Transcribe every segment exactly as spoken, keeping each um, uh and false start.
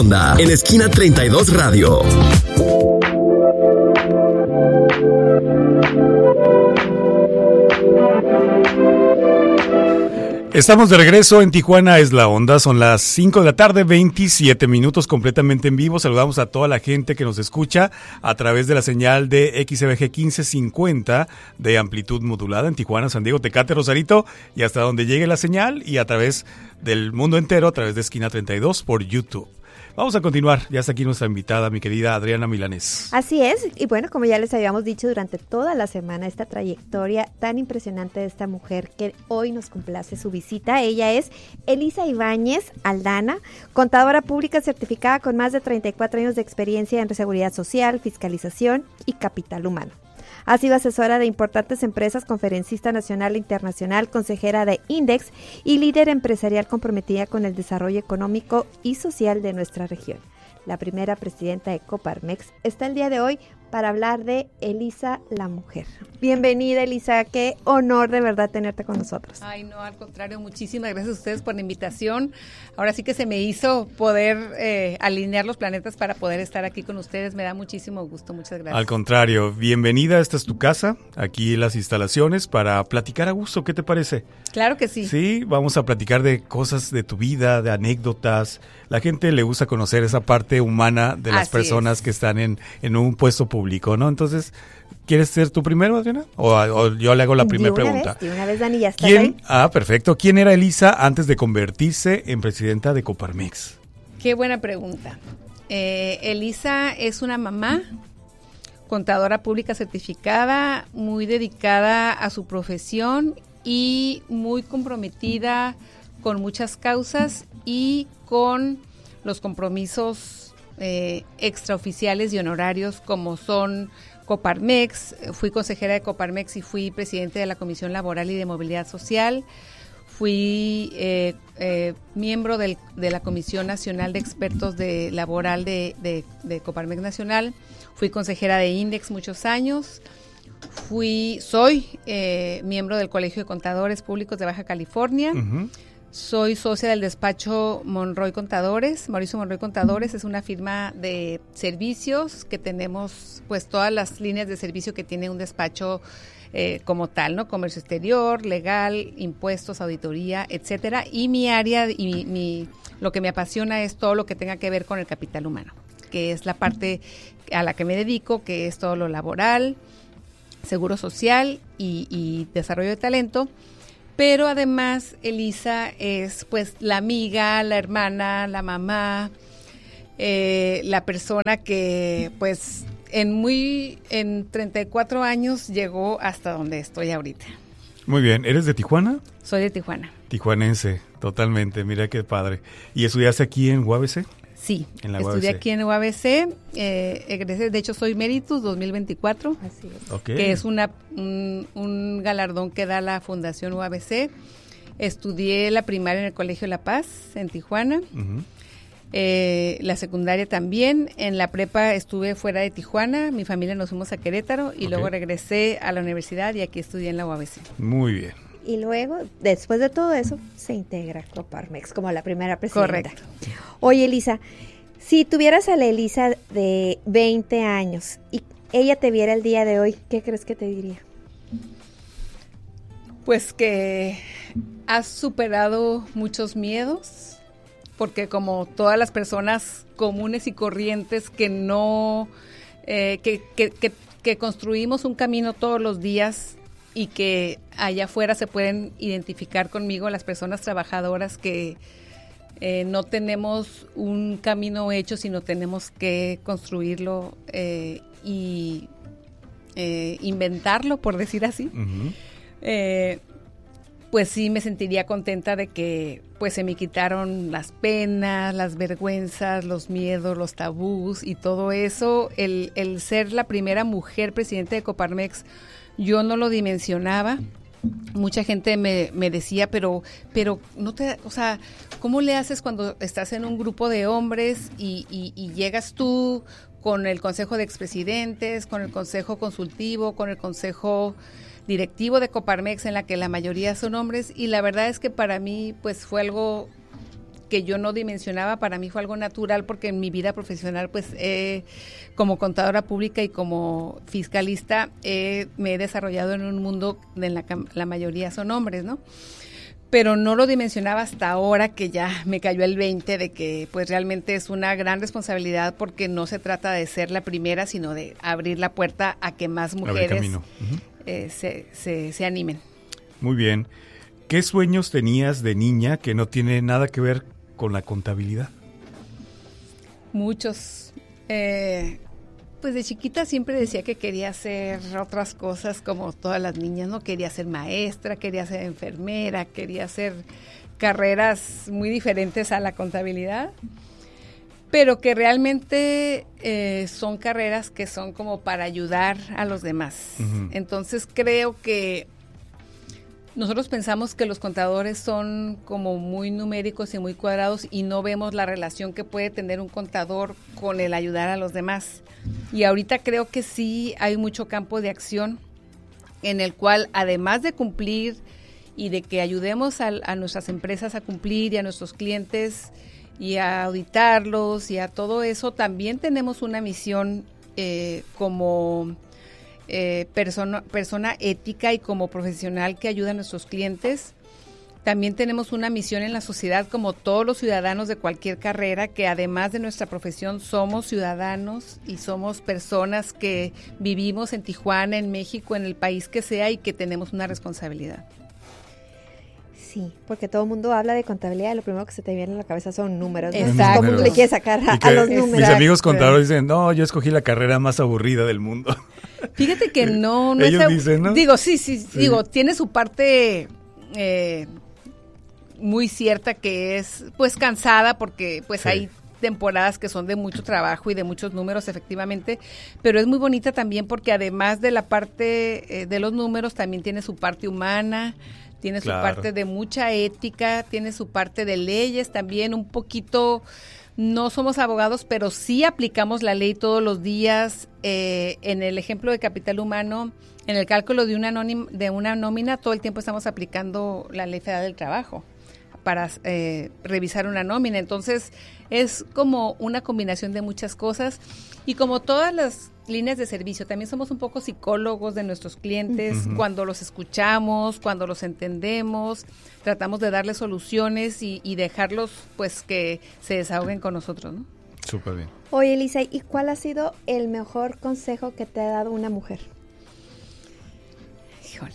Onda, en esquina treinta y dos Radio. Estamos de regreso en Tijuana es la Onda, son las cinco de la tarde, veintisiete minutos completamente en vivo. Saludamos a toda la gente que nos escucha a través de la señal de X B G quince cincuenta de amplitud modulada en Tijuana, San Diego, Tecate, Rosarito y hasta donde llegue la señal, y a través del mundo entero a través de esquina treinta y dos por YouTube. Vamos a continuar, ya está aquí nuestra invitada, mi querida Adriana Milanés. Así es, y bueno, como ya les habíamos dicho durante toda la semana, esta trayectoria tan impresionante de esta mujer que hoy nos complace su visita. Ella es Elisa Ibáñez Aldana, contadora pública certificada con más de treinta y cuatro años de experiencia en seguridad social, fiscalización y capital humano. Ha sido asesora de importantes empresas, conferencista nacional e internacional, consejera de Index y líder empresarial comprometida con el desarrollo económico y social de nuestra región. La primera presidenta de Coparmex está el día de hoy para hablar de Elisa la mujer. Bienvenida, Elisa, qué honor de verdad tenerte con nosotros. Ay, no, al contrario, muchísimas gracias a ustedes por la invitación. Ahora sí que se me hizo poder eh, alinear los planetas para poder estar aquí con ustedes. Me da muchísimo gusto, muchas gracias. Al contrario, bienvenida, esta es tu casa, aquí las instalaciones para platicar a gusto, ¿qué te parece? Claro que sí. Sí, vamos a platicar de cosas de tu vida, de anécdotas. La gente le gusta conocer esa parte humana de las Así personas es. que están en, en un puesto público, ¿no? Entonces, ¿quieres ser tú primero, Adriana? O, o yo le hago la primera pregunta. Vez, de una vez, Dani, ya estás ¿Quién? ahí. Ah, perfecto. ¿Quién era Elisa antes de convertirse en presidenta de Coparmex? Qué buena pregunta. Eh, Elisa es una mamá, contadora pública certificada, muy dedicada a su profesión y muy comprometida con muchas causas y con los compromisos eh, extraoficiales y honorarios como son Coparmex. Fui consejera de Coparmex y fui presidente de la Comisión Laboral y de Movilidad Social. Fui eh, eh, miembro del, de la Comisión Nacional de Expertos de Laboral de, de, de Coparmex Nacional. Fui consejera de Index muchos años. Fui, soy eh, miembro del Colegio de Contadores Públicos de Baja California. Uh-huh. Soy socia del despacho Monroy Contadores. Mauricio Monroy Contadores es una firma de servicios que tenemos pues todas las líneas de servicio que tiene un despacho eh, como tal, ¿no? Comercio exterior, legal, impuestos, auditoría, etcétera. Y mi área y mi, mi lo que me apasiona es todo lo que tenga que ver con el capital humano, que es la parte a la que me dedico, que es todo lo laboral, seguro social y, y desarrollo de talento. Pero además Elisa es pues la amiga, la hermana, la mamá, eh, la persona que pues en muy en treinta y cuatro años llegó hasta donde estoy ahorita. Muy bien, ¿eres de Tijuana? Soy de Tijuana. Tijuanense, totalmente, mira qué padre. ¿Y estudiaste aquí en U A B C? Sí, en la estudié U A B C. Aquí en U A B C, eh, egresé, de hecho soy Méritus dos mil veinticuatro, Así es. Okay. Que es una un, un galardón que da la Fundación U A B C. Estudié la primaria en el Colegio La Paz, en Tijuana, uh-huh. eh, la secundaria también, en la prepa estuve fuera de Tijuana, mi familia nos fuimos a Querétaro y okay. luego regresé a la universidad y aquí estudié en la U A B C. Muy bien. Y luego, después de todo eso, se integra Coparmex como la primera presidenta. Correcto. Oye, Elisa, si tuvieras a la Elisa de veinte años y ella te viera el día de hoy, ¿qué crees que te diría? Pues que has superado muchos miedos, porque como todas las personas comunes y corrientes que no, eh, que, que, que, que construimos un camino todos los días, y que allá afuera se pueden identificar conmigo las personas trabajadoras que eh, no tenemos un camino hecho, sino tenemos que construirlo eh, y eh, inventarlo, por decir así. Uh-huh. Eh, pues sí me sentiría contenta de que pues se me quitaron las penas, las vergüenzas, los miedos, los tabús y todo eso. El, el ser la primera mujer presidente de Coparmex, yo no lo dimensionaba. Mucha gente me, me decía, pero, pero no te, o sea, ¿cómo le haces cuando estás en un grupo de hombres y, y, y llegas tú con el consejo de expresidentes, con el consejo consultivo, con el consejo directivo de Coparmex, en la que la mayoría son hombres? Y la verdad es que para mí, pues, fue algo que yo no dimensionaba, para mí fue algo natural porque en mi vida profesional, pues eh, como contadora pública y como fiscalista, eh, me he desarrollado en un mundo de la, la mayoría son hombres, ¿no? Pero no lo dimensionaba hasta ahora que ya me cayó el veinte de que pues realmente es una gran responsabilidad porque no se trata de ser la primera, sino de abrir la puerta a que más mujeres uh-huh. eh, se, se, se animen. Muy bien. ¿Qué sueños tenías de niña que no tiene nada que ver con la contabilidad? Muchos. Eh, pues de chiquita siempre decía que quería hacer otras cosas como todas las niñas, ¿no? Quería ser maestra, quería ser enfermera, quería hacer carreras muy diferentes a la contabilidad, pero que realmente eh, son carreras que son como para ayudar a los demás. Uh-huh. Entonces creo que nosotros pensamos que los contadores son como muy numéricos y muy cuadrados y no vemos la relación que puede tener un contador con el ayudar a los demás. Y ahorita creo que sí hay mucho campo de acción en el cual, además de cumplir y de que ayudemos a, a nuestras empresas a cumplir y a nuestros clientes y a auditarlos y a todo eso, también tenemos una misión eh, como... Eh, persona, persona ética y como profesional que ayuda a nuestros clientes. También tenemos una misión en la sociedad como todos los ciudadanos de cualquier carrera, que además de nuestra profesión somos ciudadanos y somos personas que vivimos en Tijuana, en México, en el país que sea y que tenemos una responsabilidad. Sí, porque todo el mundo habla de contabilidad y lo primero que se te viene a la cabeza son números. ¿No? Exacto. Todo el mundo le quiere sacar a, a los números. Mis amigos contadores dicen, no, yo escogí la carrera más aburrida del mundo. Fíjate que no, no Ellos es... dicen, ¿no? Digo, sí, sí, sí, digo, tiene su parte eh, muy cierta que es, pues, cansada porque, pues, sí. hay temporadas que son de mucho trabajo y de muchos números, efectivamente, pero es muy bonita también porque además de la parte eh, de los números, también tiene su parte humana, tiene su claro. parte de mucha ética, tiene su parte de leyes también, un poquito, no somos abogados, pero sí aplicamos la ley todos los días. Eh, en el ejemplo de capital humano, en el cálculo de una, nómina, de una nómina, todo el tiempo estamos aplicando la Ley Federal del Trabajo para eh, revisar una nómina. Entonces, es como una combinación de muchas cosas. Y como todas las líneas de servicio, también somos un poco psicólogos de nuestros clientes. Uh-huh. Cuando los escuchamos, cuando los entendemos, tratamos de darles soluciones y, y dejarlos, pues, que se desahoguen con nosotros, ¿no? Súper bien. Oye, Elisa, ¿y cuál ha sido el mejor consejo que te ha dado una mujer? Híjole.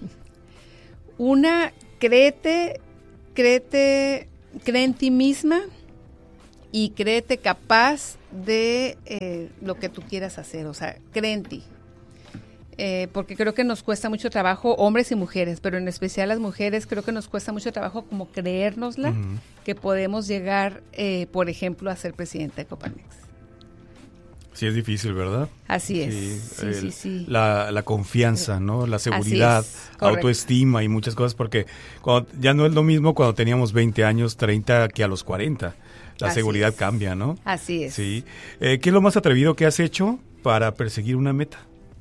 Una, créete, créete, cree en ti misma y créete capaz de eh, lo que tú quieras hacer, o sea, cree en ti. Eh, porque creo que nos cuesta mucho trabajo, hombres y mujeres, pero en especial las mujeres, creo que nos cuesta mucho trabajo como creérnosla, uh-huh. que podemos llegar, eh, por ejemplo, a ser presidenta de Coparmex. Sí, es difícil, ¿verdad? Así es, sí, sí, el, sí, sí. La, la confianza, ¿no? La seguridad, autoestima y muchas cosas, porque cuando, ya no es lo mismo cuando teníamos veinte años, treinta, que a los cuarenta. La Así seguridad es. Cambia, ¿no? Así es. Sí. Eh, ¿Qué es lo más atrevido que has hecho para perseguir una meta?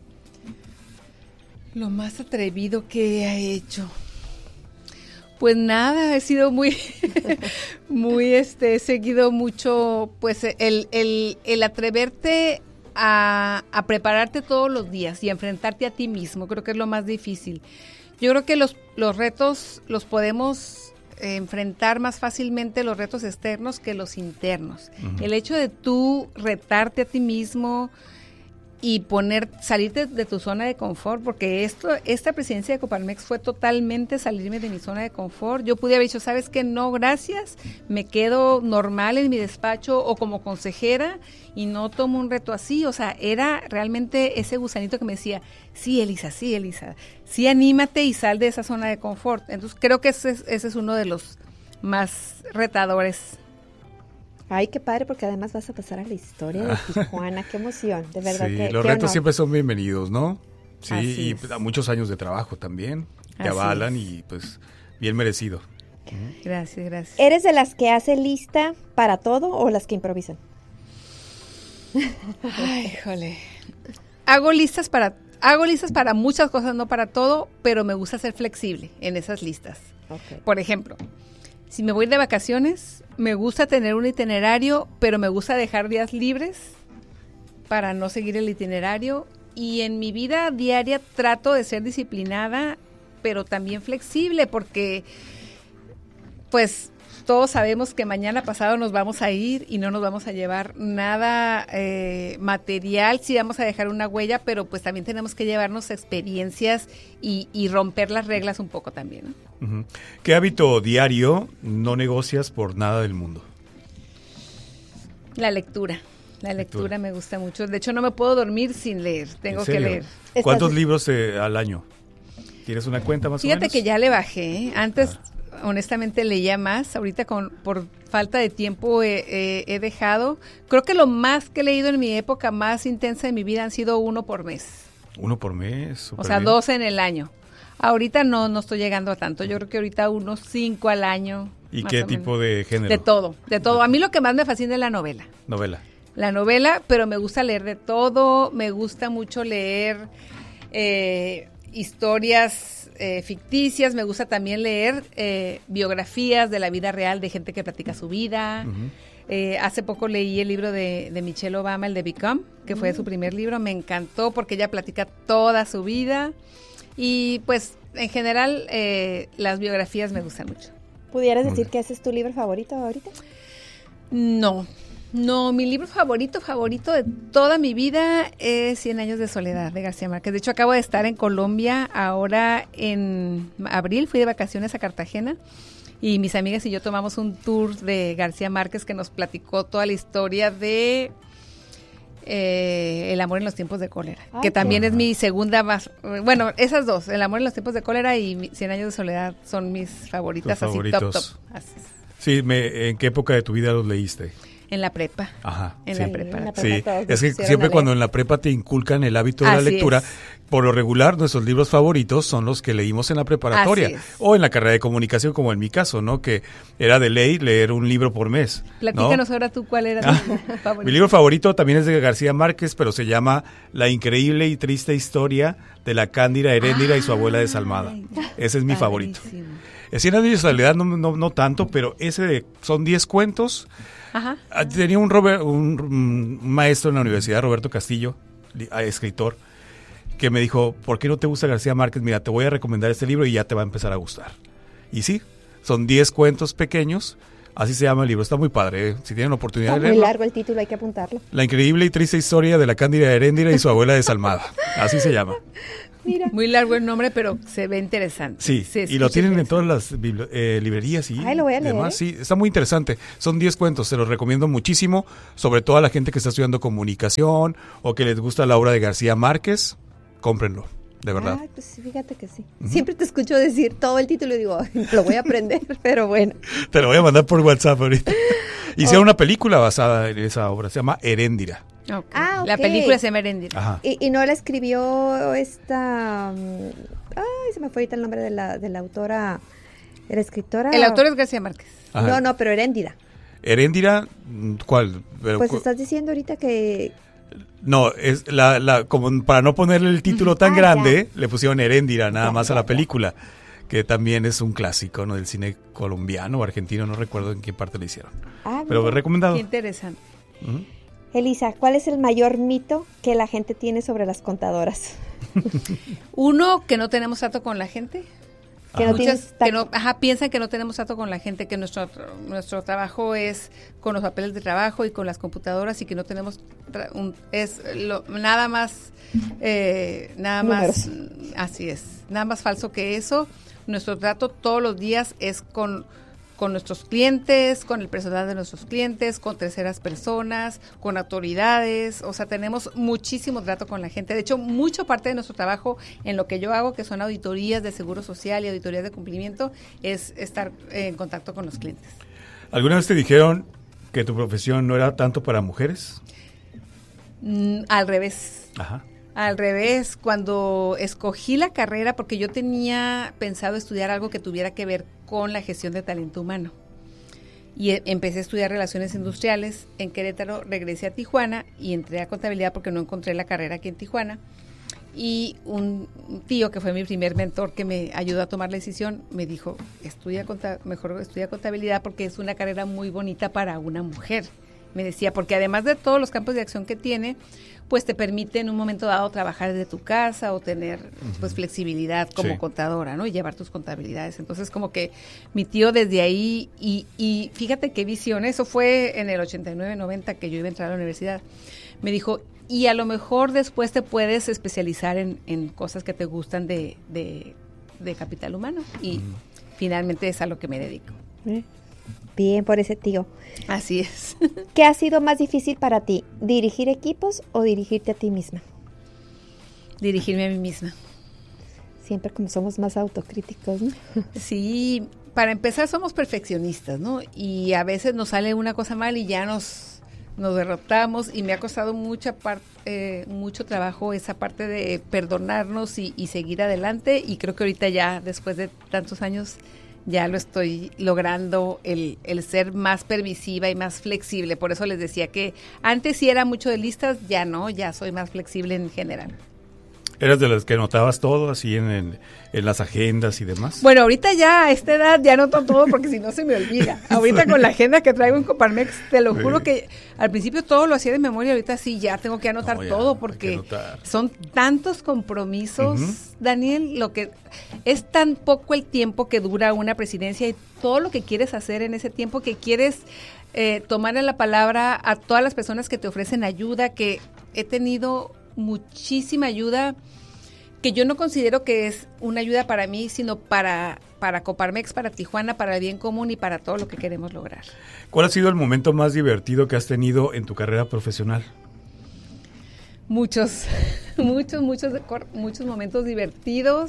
Lo más atrevido que he hecho. Pues nada, he sido muy, muy, este, he seguido mucho, pues, el, el, el atreverte a, a prepararte todos los días y a enfrentarte a ti mismo, creo que es lo más difícil. Yo creo que los, los retos los podemos eh, enfrentar más fácilmente, los retos externos, que los internos. Uh-huh. El hecho de tú retarte a ti mismo y poner, salirte de, de tu zona de confort, porque esto, esta presidencia de Coparmex fue totalmente salirme de mi zona de confort. Yo pude haber dicho, ¿sabes qué? No, gracias, me quedo normal en mi despacho o como consejera y no tomo un reto así. O sea, era realmente ese gusanito que me decía, sí, Elisa, sí, Elisa, sí, anímate y sal de esa zona de confort. Entonces, creo que ese, ese es uno de los más retadores. Ay, qué padre, porque además vas a pasar a la historia de Tijuana, qué emoción, de verdad. Sí, que, los qué retos honor. siempre son bienvenidos, ¿no? Sí, Así y es. a muchos años de trabajo también, que Así avalan es. Y pues bien merecido. Gracias, gracias. ¿Eres de las que hace lista para todo o las que improvisan? Ay, híjole. Hago listas para, hago listas para muchas cosas, no para todo, pero me gusta ser flexible en esas listas. Okay. Por ejemplo, Si me voy de vacaciones, me gusta tener un itinerario, pero me gusta dejar días libres para no seguir el itinerario. Y en mi vida diaria trato de ser disciplinada, pero también flexible, porque pues todos sabemos que mañana pasado nos vamos a ir y no nos vamos a llevar nada eh, material, sí vamos a dejar una huella, pero pues también tenemos que llevarnos experiencias y, y romper las reglas un poco también, ¿no? Uh-huh. ¿Qué hábito diario no negocias por nada del mundo? La lectura. La lectura, lectura me gusta mucho. De hecho, no me puedo dormir sin leer. Tengo que leer. ¿Cuántos libros eh, al año? ¿Tienes una cuenta más Fíjate o menos? Fíjate que ya le bajé. Antes, ah. honestamente, leía más. Ahorita, con por falta de tiempo, eh, eh, he dejado. Creo que lo más que he leído en mi época más intensa de mi vida han sido uno por mes. ¿Uno por mes? O sea, bien. Dos en el año. Ahorita no, no estoy llegando a tanto. Yo creo que ahorita unos cinco al año. ¿Y qué tipo de género? De todo, de todo. A mí lo que más me fascina es la novela. Novela. La novela, pero me gusta leer de todo, me gusta mucho leer eh, historias eh, ficticias, me gusta también leer eh, biografías de la vida real de gente que platica su vida. Uh-huh. Eh, hace poco leí el libro de, de Michelle Obama, el de Become, que uh-huh. fue su primer libro, me encantó porque ella platica toda su vida y pues en general eh, las biografías me gustan mucho. ¿Pudieras decir que ese es tu libro favorito ahorita? No. No, mi libro favorito, favorito de toda mi vida es Cien años de soledad, de García Márquez. De hecho, acabo de estar en Colombia ahora en abril, fui de vacaciones a Cartagena y mis amigas y yo tomamos un tour de García Márquez que nos platicó toda la historia de eh, El amor en los tiempos de cólera, Ay, que también es mi segunda más, bueno, esas dos, El amor en los tiempos de cólera y Cien años de soledad son mis favoritas, así top, top. Así. Sí, me, ¿en qué época de tu vida los leíste? En la prepa. Ajá. En sí. la prepa. En la prepa sí, es que siempre cuando en la prepa te inculcan el hábito de Así la lectura, es. por lo regular nuestros libros favoritos son los que leímos en la preparatoria o en la carrera de comunicación, como en mi caso, ¿no? Que era de ley leer un libro por mes. Platícanos ¿no? ahora tú cuál era ah, tu favorito. Mi libro favorito también es de García Márquez, pero se llama La increíble y triste historia de la Cándida Heréndira Ay, y su abuela desalmada. Ese es mi favorito. Cien años de soledad no, no, no tanto, pero ese de, son diez cuentos. Ajá. Tenía un, Robert, un, un maestro en la universidad, Roberto Castillo, escritor, que me dijo, ¿por qué no te gusta García Márquez? Mira, te voy a recomendar este libro y ya te va a empezar a gustar. Y sí, son diez cuentos pequeños, así se llama el libro, está muy padre, ¿eh? Si tienen oportunidad está de leerlo. Muy largo el título, hay que apuntarlo. La increíble y triste historia de la Cándida Heréndira y su abuela desalmada, así se llama. Mira. Muy largo el nombre, pero se ve interesante. Sí, y lo tienen en todas las bibli- eh, librerías y Ay, lo voy a leer, demás. ¿eh? Sí, está muy interesante. Son diez cuentos, se los recomiendo muchísimo, sobre todo a la gente que está estudiando comunicación o que les gusta la obra de García Márquez, cómprenlo, de verdad. Ay, pues fíjate que sí. Uh-huh. Siempre te escucho decir todo el título y digo, lo voy a aprender, pero bueno. Te lo voy a mandar por WhatsApp ahorita. Hicieron oh. una película basada en esa obra, se llama Heréndira. Okay. Ah, okay. La película se llama Heréndira. ¿Y, ¿Y no la escribió esta... Ay, se me fue ahorita el nombre de la, de la autora, de la escritora. El autor es García Márquez. Ajá. No, no, pero Heréndira. Heréndira, ¿cuál? Pero, pues estás diciendo ahorita que... No, es la, la como para no ponerle el título tan ah, grande, ya. le pusieron Heréndira nada ya, más ya, a la película, ya. que también es un clásico, ¿no? Del cine colombiano o argentino, no recuerdo en qué parte lo hicieron. Ah, pero mira. recomendado. Qué interesante. Uh-huh. Elisa, ¿cuál es el mayor mito que la gente tiene sobre las contadoras? Uno, que no tenemos trato con la gente. Que no Muchas que no, ajá, piensan que no tenemos trato con la gente, que nuestro nuestro trabajo es con los papeles de trabajo y con las computadoras y que no tenemos tra- un, es lo, nada más eh, nada Números. más así es, nada más falso que eso. Nuestro trato todos los días es con con nuestros clientes, con el personal de nuestros clientes, con terceras personas, con autoridades, o sea, tenemos muchísimo trato con la gente. De hecho, mucha parte de nuestro trabajo en lo que yo hago, que son auditorías de seguro social y auditorías de cumplimiento, es estar en contacto con los clientes. ¿Alguna vez te dijeron que tu profesión no era tanto para mujeres? Mm, al revés. Ajá. Al revés, cuando escogí la carrera, porque yo tenía pensado estudiar algo que tuviera que ver con la gestión de talento humano. Y e- empecé a estudiar relaciones industriales en Querétaro, regresé a Tijuana y entré a contabilidad porque no encontré la carrera aquí en Tijuana. Y un tío que fue mi primer mentor que me ayudó a tomar la decisión, me dijo, estudia conta- mejor estudia contabilidad porque es una carrera muy bonita para una mujer. Me decía, porque además de todos los campos de acción que tiene, pues te permite en un momento dado trabajar desde tu casa o tener uh-huh. pues flexibilidad como sí. contadora, ¿no? Y llevar tus contabilidades. Entonces como que mi tío desde ahí, y, y fíjate qué visión, eso fue en el ochenta y nueve, noventa que yo iba a entrar a la universidad, me dijo, y a lo mejor después te puedes especializar en, en cosas que te gustan de, de, de capital humano. Y uh-huh. finalmente es a lo que me dedico. ¿Eh? Bien por ese tío. Así es. ¿Qué ha sido más difícil para ti? ¿Dirigir equipos o dirigirte a ti misma? Dirigirme a mí misma. Siempre como somos más autocríticos, ¿no? Sí, para empezar somos perfeccionistas, ¿no? Y a veces nos sale una cosa mal y ya nos... nos derrotamos, y me ha costado mucha par, eh, mucho trabajo esa parte de perdonarnos y, y seguir adelante, y creo que ahorita ya, después de tantos años, ya lo estoy logrando, el, el ser más permisiva y más flexible. Por eso les decía que antes sí era mucho de listas, ya no, ya soy más flexible en general. ¿Eras de las que anotabas todo así en, en, en las agendas y demás? Bueno, ahorita ya a esta edad ya anoto todo porque si no se me olvida. Ahorita sí. Con la agenda que traigo en Coparmex, te lo sí. juro que al principio todo lo hacía de memoria, ahorita sí ya tengo que anotar no, ya, todo porque son tantos compromisos, uh-huh. Daniel, lo que es tan poco el tiempo que dura una presidencia y todo lo que quieres hacer en ese tiempo, que quieres eh, tomarle la palabra a todas las personas que te ofrecen ayuda, que he tenido muchísima ayuda, que yo no considero que es una ayuda para mí, sino para, para Coparmex, para Tijuana, para el bien común y para todo lo que queremos lograr. ¿Cuál ha sido el momento más divertido que has tenido en tu carrera profesional? Muchos, muchos, muchos, muchos momentos divertidos.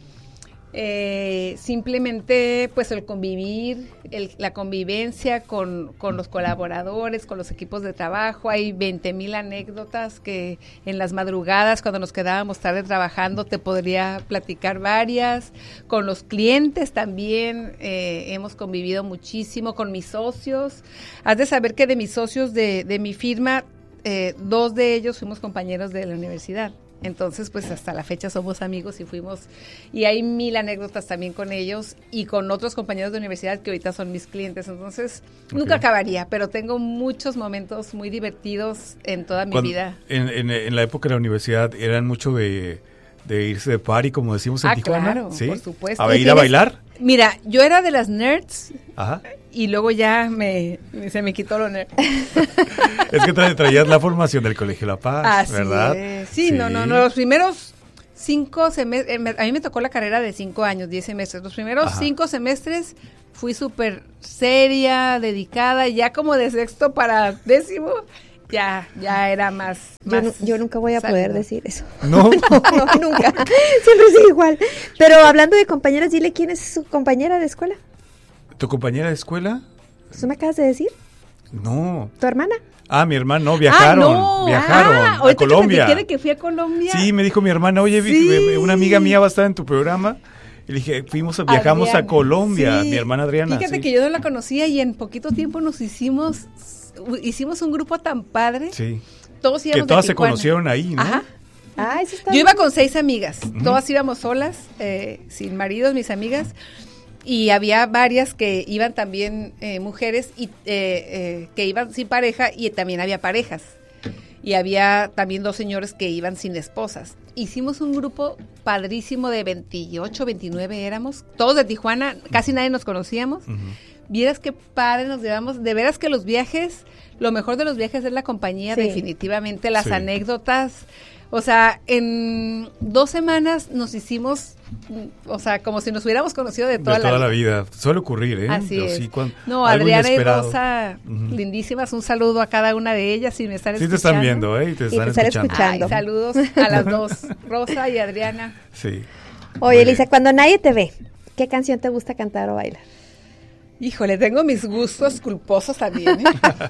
Eh, simplemente pues el convivir, el, la convivencia con, con los colaboradores, con los equipos de trabajo. Hay veinte mil anécdotas que en las madrugadas cuando nos quedábamos tarde trabajando te podría platicar varias. Con los clientes también eh, hemos convivido muchísimo, con mis socios. Has de saber que de mis socios de, de mi firma, eh, dos de ellos fuimos compañeros de la universidad. Entonces, pues hasta la fecha somos amigos y fuimos, y hay mil anécdotas también con ellos y con otros compañeros de universidad que ahorita son mis clientes. Entonces, okay. nunca acabaría, pero tengo muchos momentos muy divertidos en toda mi Cuando, vida. En, en, en la época de la universidad eran mucho de, de irse de party, como decimos en ah, Tijuana. Claro, ¿sí? Por supuesto. ¿A ir a bailar? Mira, yo era de las nerds. Ajá. Y luego ya me, se me quitó lo nerd. Es que tra- traías la formación del Colegio La Paz, Así ¿verdad? Es. Sí, sí, no, no, no, los primeros cinco semestres, a mí me tocó la carrera de cinco años, diez semestres. Los primeros Ajá. cinco semestres fui súper seria, dedicada, y ya como de sexto para décimo, ya, ya era más, yo, más no, yo nunca voy a salido. Poder decir eso. ¿No? no, no, nunca. Siempre sigue igual. Pero hablando de compañeras, dile quién es su compañera de escuela. ¿Tu compañera de escuela? ¿Tú me acabas de decir? No. ¿Tu hermana? Ah, mi hermana, no, viajaron, ah, no. viajaron ah, a Colombia. Que me que fui a Colombia. Sí, me dijo mi hermana, oye, sí. una amiga mía va a estar en tu programa. Y le dije, fuimos, viajamos Adriana. a Colombia, sí. mi hermana Adriana. Fíjate sí. que yo no la conocía y en poquito tiempo nos hicimos, hicimos un grupo tan padre. Sí. Todos íbamos que todas de se conocieron ahí, ¿no? Ajá. Ah, eso está yo bien. iba con seis amigas, uh-huh. todas íbamos solas, eh, sin maridos, mis amigas. Y había varias que iban también eh, mujeres y eh, eh, que iban sin pareja, y también había parejas. Y había también dos señores que iban sin esposas. Hicimos un grupo padrísimo de veintiocho, veintinueve éramos, todos de Tijuana, casi nadie nos conocíamos. Uh-huh. Vieras qué padre nos llevamos. De veras que los viajes, lo mejor de los viajes es la compañía, sí. definitivamente, las sí. anécdotas. O sea, en dos semanas nos hicimos, o sea, como si nos hubiéramos conocido de toda, de toda la, la vida. vida. Suele ocurrir, ¿eh? Así es. Sí, cuando, no, Adriana y Rosa, uh-huh. lindísimas. Un saludo a cada una de ellas, si me están sí escuchando. Sí te están viendo, ¿eh? Y te están, y te están escuchando. escuchando. Ay, saludos a las dos, Rosa y Adriana. Sí. Oye, Elisa, cuando nadie te ve, ¿qué canción te gusta cantar o bailar? Híjole, tengo mis gustos culposos también, ¿eh?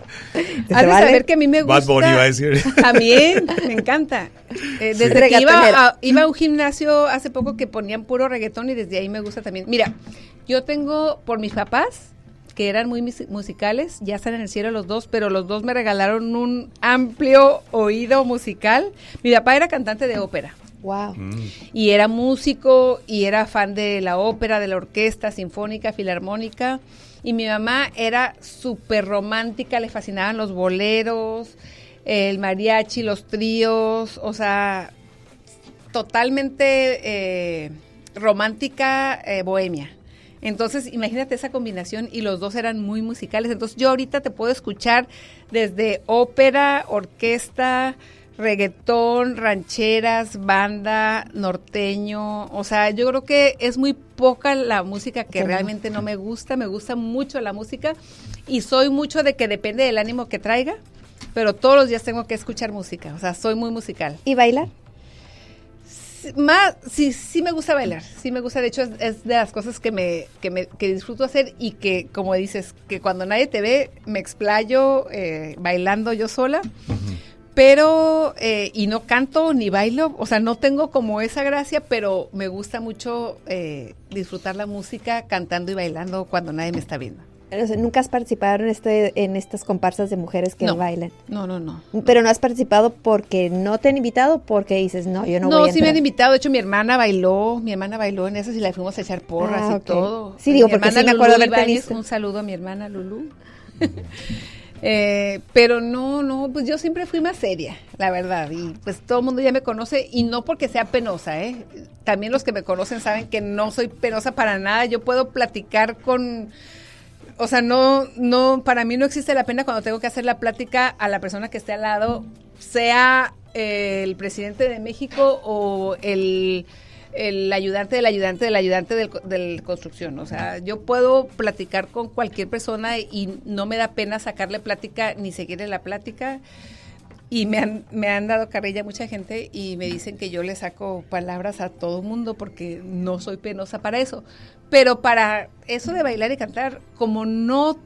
Has de saber que a mí me gusta. Bad Bunny iba a decir. También, me encanta. Eh, desde sí. que iba a, iba a un gimnasio hace poco que ponían puro reggaetón y desde ahí me gusta también. Mira, yo tengo por mis papás, que eran muy musicales, ya están en el cielo los dos, pero los dos me regalaron un amplio oído musical. Mi papá era cantante de ópera Wow. Mm. Y era músico y era fan de la ópera, de la orquesta sinfónica, filarmónica. Y mi mamá era súper romántica, le fascinaban los boleros, el mariachi, los tríos, o sea, totalmente eh, romántica, eh, bohemia. Entonces, imagínate esa combinación y los dos eran muy musicales. Entonces, yo ahorita te puedo escuchar desde ópera, orquesta, reggaetón, rancheras, banda, norteño. O sea, yo creo que es muy poca la música que realmente no me gusta. Me gusta mucho la música y soy mucho de que depende del ánimo que traiga, pero todos los días tengo que escuchar música. O sea, soy muy musical. ¿Y bailar? Más, sí, sí me gusta bailar, sí me gusta, de hecho es, es de las cosas que me, que me que disfruto hacer y que, como dices, que cuando nadie te ve, me explayo eh, bailando yo sola, uh-huh. pero, eh, y no canto ni bailo, o sea, no tengo como esa gracia, pero me gusta mucho eh, disfrutar la música cantando y bailando cuando nadie me está viendo. O sea, ¿nunca has participado en este en estas comparsas de mujeres que no, bailan? No, no, no. Pero no has participado porque no te han invitado o porque dices, no, yo no, no voy a No, sí entrar. me han invitado. De hecho, mi hermana bailó, mi hermana bailó en esas y la fuimos a echar porras ah, y okay. todo. Sí, digo, mi porque hermana sí me acuerdo Lulú haberte Ibáñez, visto. un saludo a mi hermana Lulú. eh, pero no, no, pues yo siempre fui más seria, la verdad. Y pues todo el mundo ya me conoce y no porque sea penosa, ¿eh? También los que me conocen saben que no soy penosa para nada. Yo puedo platicar con... O sea, no, no, para mí no existe la pena cuando tengo que hacer la plática a la persona que esté al lado, sea eh, el presidente de México o el, el ayudante del ayudante del ayudante del, del construcción. O sea, yo puedo platicar con cualquier persona y no me da pena sacarle plática ni seguirle la plática. Y me han, me han dado carrilla mucha gente y me dicen que yo le saco palabras a todo mundo porque no soy penosa para eso. Pero para eso de bailar y cantar, como no,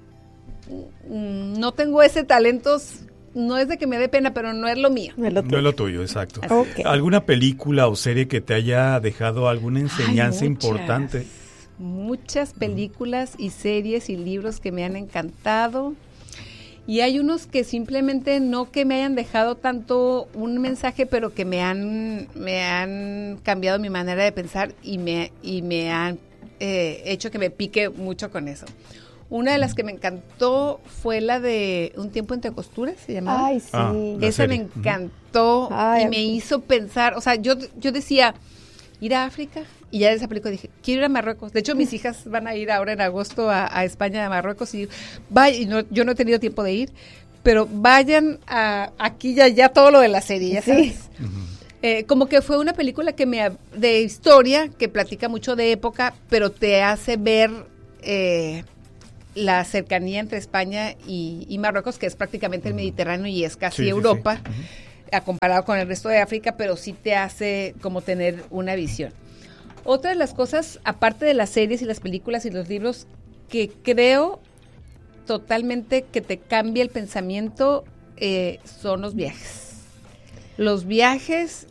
no tengo ese talento, no es de que me dé pena, pero no es lo mío. No es lo tuyo, no es lo tuyo exacto. Okay. ¿Alguna película o serie que te haya dejado alguna enseñanza Ay, muchas, importante? Muchas películas y series y libros que me han encantado. Y hay unos que simplemente no que me hayan dejado tanto un mensaje, pero que me han me han cambiado mi manera de pensar y me y me han eh, hecho que me pique mucho con eso. Una de las que me encantó fue la de Un tiempo entre costuras, se llamaba. Ay, sí. Ah, Esa me encantó Ay, y me hizo pensar, o sea, yo yo decía ir a África. Y ya de esa película dije, quiero ir a Marruecos. De hecho, mis hijas van a ir ahora en agosto a, a España, a Marruecos. Y vaya, y no, yo no he tenido tiempo de ir, pero vayan a aquí ya, ya todo lo de la serie, ya sabes. Sí. Uh-huh. Eh, como que fue una película que me de historia, que platica mucho de época, pero te hace ver eh, la cercanía entre España y, y Marruecos, que es prácticamente el Mediterráneo y es casi sí, Europa, sí, sí. Uh-huh. a comparado con el resto de África, pero sí te hace como tener una visión. Otra de las cosas, aparte de las series y las películas y los libros, que creo totalmente que te cambia el pensamiento, eh, son los viajes. Los viajes